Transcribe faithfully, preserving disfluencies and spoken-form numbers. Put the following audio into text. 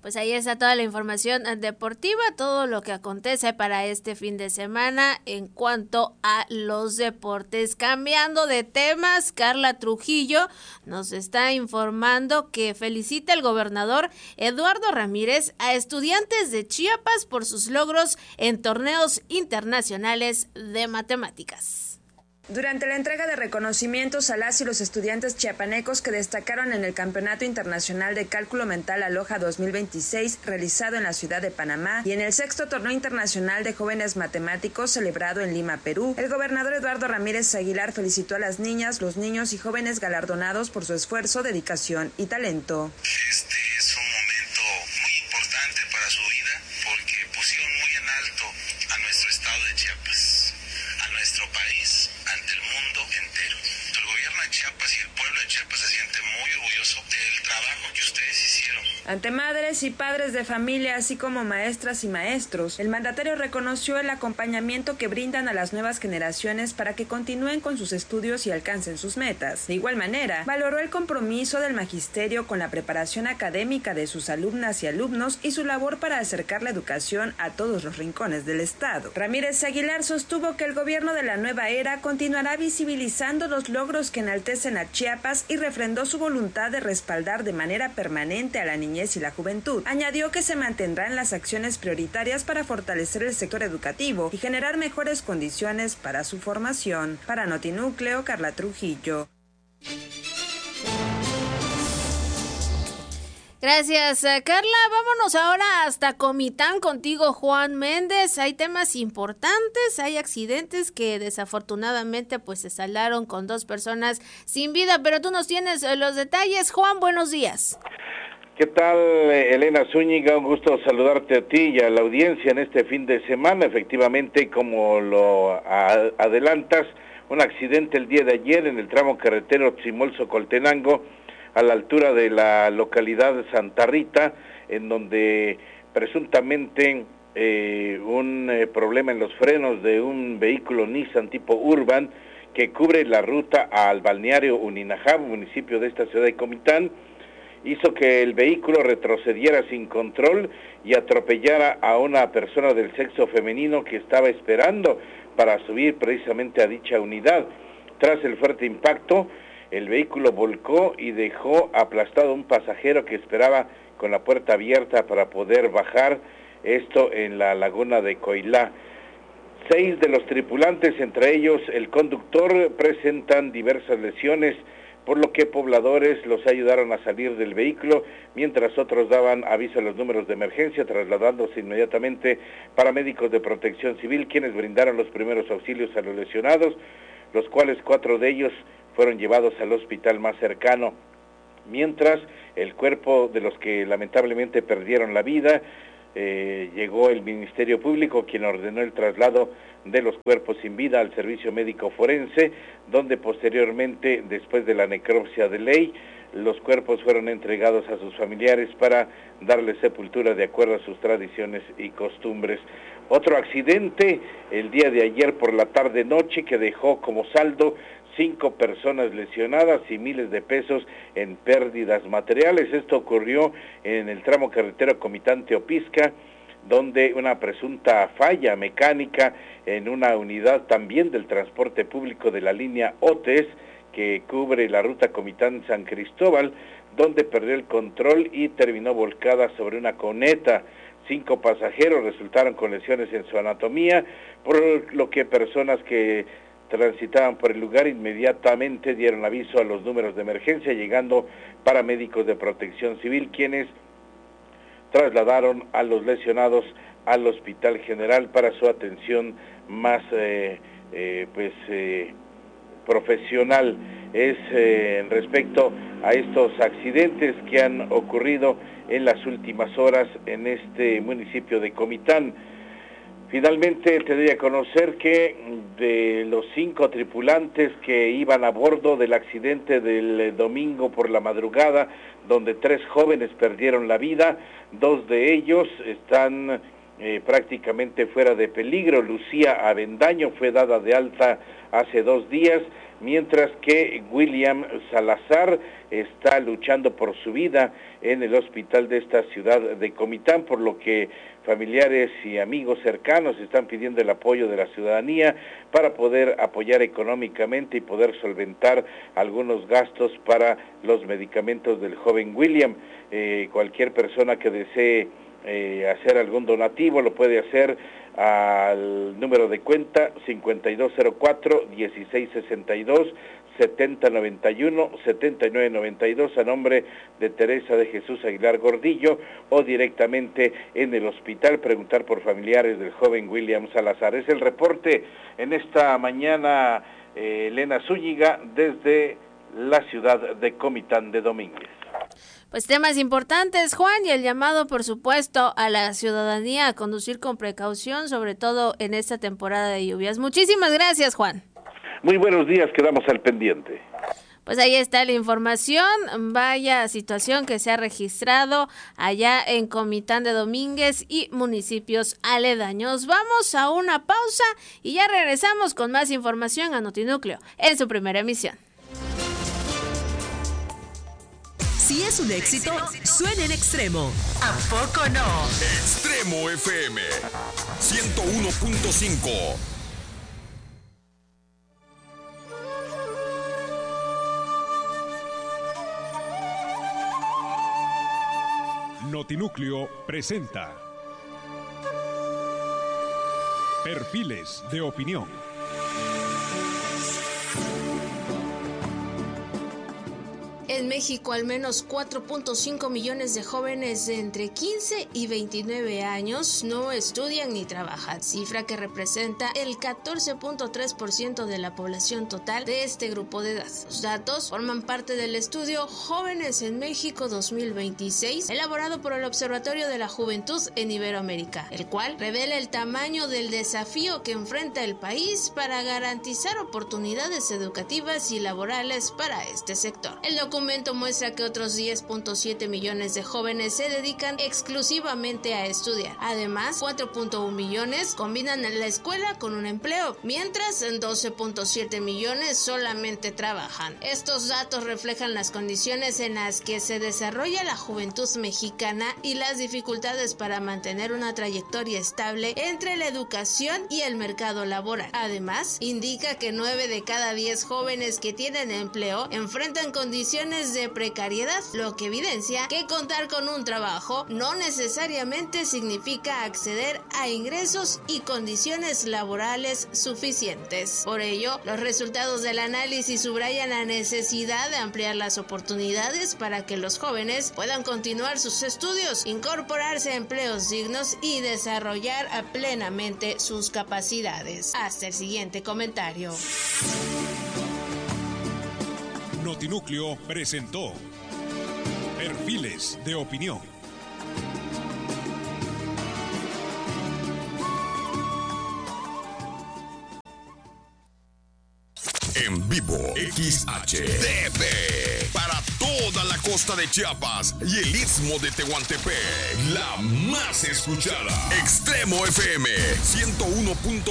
Pues ahí está toda la información deportiva, todo lo que acontece para este fin de semana en cuanto a los deportes. Cambiando de temas, Carla Trujillo nos está informando que felicita el gobernador Eduardo Ramírez a estudiantes de Chiapas por sus logros en torneos internacionales de matemáticas. Durante la entrega de reconocimientos a las y los estudiantes chiapanecos que destacaron en el Campeonato Internacional de Cálculo Mental Aloha dos mil veintiséis, realizado en la ciudad de Panamá, y en el sexto Torneo Internacional de Jóvenes Matemáticos, celebrado en Lima, Perú, el gobernador Eduardo Ramírez Aguilar felicitó a las niñas, los niños y jóvenes galardonados por su esfuerzo, dedicación y talento. Este es un momento muy importante para su vida porque pusieron muy en alto a nuestro estado de Chiapas, a nuestro país, ante el mundo entero. El gobierno de Chiapas y el pueblo de Chiapas se siente muy orgulloso del trabajo que ustedes hicieron. Ante madres y padres de familia, así como maestras y maestros, el mandatario reconoció el acompañamiento que brindan a las nuevas generaciones para que continúen con sus estudios y alcancen sus metas. De igual manera, valoró el compromiso del magisterio con la preparación académica de sus alumnas y alumnos y su labor para acercar la educación a todos los rincones del estado. Ramírez Aguilar sostuvo que el gobierno de la nueva era continuará visibilizando los logros que enaltecen a Chiapas y refrendó su voluntad de respaldar de manera permanente a la niñez y la juventud. Añadió que se mantendrán las acciones prioritarias para fortalecer el sector educativo y generar mejores condiciones para su formación. Para Notinúcleo, Carla Trujillo. Gracias, Carla. Vámonos ahora hasta Comitán contigo, Juan Méndez. Hay temas importantes, hay accidentes que desafortunadamente pues se saldaron con dos personas sin vida, pero tú nos tienes los detalles. Juan, buenos días. ¿Qué tal, Elena Zúñiga? Un gusto saludarte a ti y a la audiencia en este fin de semana. Efectivamente, como lo a- adelantas, un accidente el día de ayer en el tramo carretero Tzimol-Socoltenango, a la altura de la localidad de Santa Rita, en donde presuntamente eh, un eh, problema en los frenos de un vehículo Nissan tipo Urban que cubre la ruta al balneario Uninajab, municipio de esta ciudad de Comitán, hizo que el vehículo retrocediera sin control y atropellara a una persona del sexo femenino que estaba esperando para subir precisamente a dicha unidad. Tras el fuerte impacto, el vehículo volcó y dejó aplastado a un pasajero que esperaba con la puerta abierta para poder bajar, esto en la laguna de Coilá. Seis de los tripulantes, entre ellos el conductor, presentan diversas lesiones, por lo que pobladores los ayudaron a salir del vehículo, mientras otros daban aviso a los números de emergencia, trasladándose inmediatamente paramédicos de Protección Civil, quienes brindaron los primeros auxilios a los lesionados, los cuales cuatro de ellos fueron llevados al hospital más cercano, mientras el cuerpo de los que lamentablemente perdieron la vida, eh, llegó el Ministerio Público, quien ordenó el traslado de los cuerpos sin vida al servicio médico forense, donde posteriormente, después de la necropsia de ley, los cuerpos fueron entregados a sus familiares para darles sepultura de acuerdo a sus tradiciones y costumbres. Otro accidente el día de ayer por la tarde-noche que dejó como saldo cinco personas lesionadas y miles de pesos en pérdidas materiales. Esto ocurrió en el tramo carretero Comitán-Teopisca, donde una presunta falla mecánica en una unidad también del transporte público de la línea OTES, que cubre la ruta Comitán-San Cristóbal, donde perdió el control y terminó volcada sobre una coneta. Cinco pasajeros resultaron con lesiones en su anatomía, por lo que personas que transitaban por el lugar inmediatamente dieron aviso a los números de emergencia, llegando paramédicos de Protección Civil, quienes trasladaron a los lesionados al Hospital General para su atención más eh, eh, pues eh, profesional. Es eh, respecto a estos accidentes que han ocurrido en las últimas horas en este municipio de Comitán. Finalmente te doy a conocer que de los cinco tripulantes que iban a bordo del accidente del domingo por la madrugada, donde tres jóvenes perdieron la vida, dos de ellos están eh, prácticamente fuera de peligro. Lucía Avendaño fue dada de alta hace dos días, mientras que William Salazar está luchando por su vida en el hospital de esta ciudad de Comitán, por lo que familiares y amigos cercanos están pidiendo el apoyo de la ciudadanía para poder apoyar económicamente y poder solventar algunos gastos para los medicamentos del joven William. Eh, cualquier persona que desee eh, hacer algún donativo lo puede hacer al número de cuenta cincuenta y dos cero cuatro, dieciséis sesenta y dos, setenta noventa y uno, setenta y nueve noventa y dos a nombre de Teresa de Jesús Aguilar Gordillo, o directamente en el hospital preguntar por familiares del joven William Salazar. Es el reporte en esta mañana, eh, Elena Zúñiga, desde la ciudad de Comitán de Domínguez. Pues temas importantes, Juan, y el llamado, por supuesto, a la ciudadanía a conducir con precaución, sobre todo en esta temporada de lluvias. Muchísimas gracias, Juan. Muy buenos días, quedamos al pendiente. Pues ahí está la información, vaya situación que se ha registrado allá en Comitán de Domínguez y municipios aledaños. Vamos a una pausa y ya regresamos con más información a Notinúcleo en su primera emisión. Si es un éxito, suena en Extremo. ¿A poco no? Extremo F M ciento uno punto cinco. Notinúcleo presenta Perfiles de Opinión. En México, al menos cuatro punto cinco millones de jóvenes de entre quince y veintinueve años no estudian ni trabajan, cifra que representa el catorce punto tres por ciento de la población total de este grupo de edad. Los datos forman parte del estudio Jóvenes en México dos mil veintiséis, elaborado por el Observatorio de la Juventud en Iberoamérica, el cual revela el tamaño del desafío que enfrenta el país para garantizar oportunidades educativas y laborales para este sector. El documento El documento muestra que otros diez punto siete millones de jóvenes se dedican exclusivamente a estudiar. Además, cuatro punto uno millones combinan la escuela con un empleo, mientras doce punto siete millones solamente trabajan. Estos datos reflejan las condiciones en las que se desarrolla la juventud mexicana y las dificultades para mantener una trayectoria estable entre la educación y el mercado laboral. Además, indica que nueve de cada diez jóvenes que tienen empleo enfrentan condiciones de precariedad, lo que evidencia que contar con un trabajo no necesariamente significa acceder a ingresos y condiciones laborales suficientes. Por ello, los resultados del análisis subrayan la necesidad de ampliar las oportunidades para que los jóvenes puedan continuar sus estudios, incorporarse a empleos dignos y desarrollar plenamente sus capacidades. Hasta el siguiente comentario. Notinúcleo presentó Perfiles de Opinión. En vivo, X H D P, para toda la costa de Chiapas y el istmo de Tehuantepec, la más escuchada, Extremo F M ciento uno punto cinco.